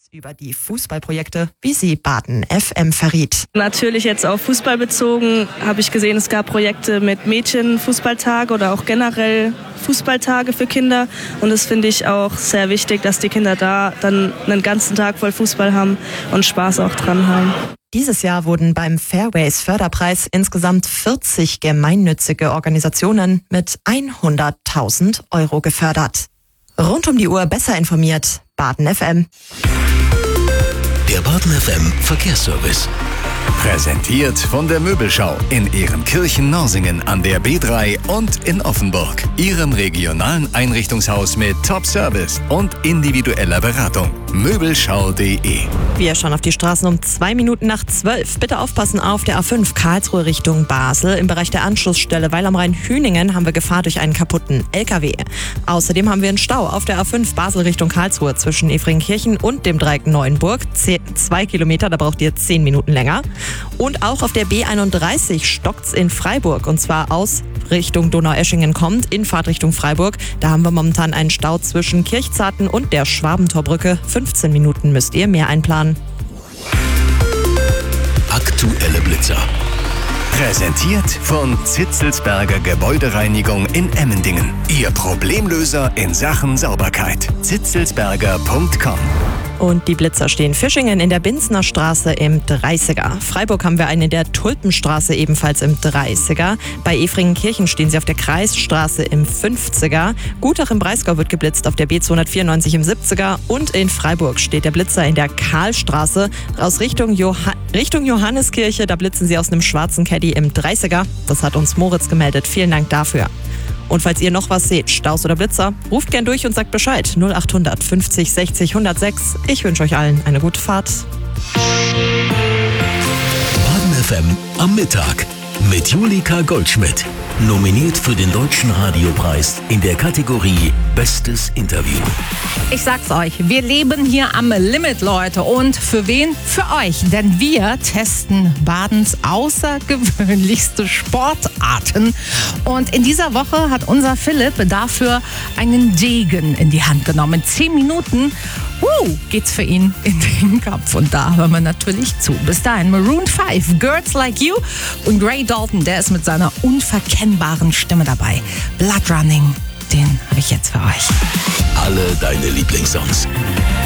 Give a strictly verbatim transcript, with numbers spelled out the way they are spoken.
über die Fußballprojekte, wie sie Baden F M verriet. Natürlich jetzt auf Fußball bezogen habe ich gesehen, es gab Projekte mit Mädchenfußballtage oder auch generell Fußballtage für Kinder. Und das finde ich auch sehr wichtig, dass die Kinder da dann einen ganzen Tag voll Fußball haben und Spaß auch dran haben. Dieses Jahr wurden beim Fairways Förderpreis insgesamt vierzig gemeinnützige Organisationen mit hunderttausend Euro gefördert. Rund um die Uhr besser informiert, Baden F M. Der Baden F M Verkehrsservice. Präsentiert von der Möbelschau in Ehrenkirchen-Norsingen an der B drei und in Offenburg. Ihrem regionalen Einrichtungshaus mit Top-Service und individueller Beratung. Möbelschau punkt de. Wir schauen auf die Straßen um zwei Minuten nach zwölf. Bitte aufpassen auf der A fünf Karlsruhe Richtung Basel. Im Bereich der Anschlussstelle Weil am Rhein-Hüningen haben wir Gefahr durch einen kaputten L K W. Außerdem haben wir einen Stau auf der A fünf Basel Richtung Karlsruhe zwischen Efringkirchen und dem Dreieck Neuenburg. Zwei Kilometer, da braucht ihr zehn Minuten länger. Und auch auf der B einunddreißig stockt's in Freiburg, und zwar aus Richtung Donaueschingen kommt, in Fahrtrichtung Freiburg. Da haben wir momentan einen Stau zwischen Kirchzarten und der Schwabentorbrücke. fünfzehn Minuten müsst ihr mehr einplanen. Aktuelle Blitzer. Präsentiert von Zitzelsberger Gebäudereinigung in Emmendingen. Ihr Problemlöser in Sachen Sauberkeit. zitzelsberger punkt com. Und die Blitzer stehen Fischingen in der Binzner Straße im dreißiger. Freiburg haben wir einen in der Tulpenstraße ebenfalls im dreißiger. Bei Efringenkirchen stehen sie auf der Kreisstraße im fünfziger. Gutach im Breisgau wird geblitzt auf der B zweihundertvierundneunzig im siebziger. Und in Freiburg steht der Blitzer in der Karlstraße aus Richtung, Joha- Richtung Johanneskirche. Da blitzen sie aus einem schwarzen Caddy im dreißiger. Das hat uns Moritz gemeldet. Vielen Dank dafür. Und falls ihr noch was seht, Staus oder Blitzer, ruft gern durch und sagt Bescheid. null achthundert fünfzig sechzig hundertsechs. Ich wünsche euch allen eine gute Fahrt. Baden F M am Mittag mit Julika Goldschmidt. Nominiert für den Deutschen Radiopreis in der Kategorie Bestes Interview. Ich sag's euch, wir leben hier am Limit, Leute. Und für wen? Für euch. Denn wir testen Badens außergewöhnlichste Sportarten. Und in dieser Woche hat unser Philipp dafür einen Degen in die Hand genommen. In zehn Minuten uh, geht's für ihn in den Kopf. Und da hören wir natürlich zu. Bis dahin Maroon fünf, Girls Like You und Ray Dalton, der ist mit seiner unverkennbaren Stimme dabei. Blood Running, den habe ich jetzt für euch. Alle deine Lieblingssongs.